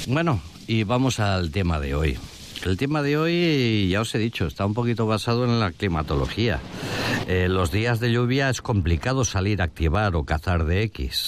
Bueno, y vamos al tema de hoy. El tema de hoy, ya os he dicho, está un poquito basado en la climatología. Los días de lluvia es complicado salir a activar o cazar DX.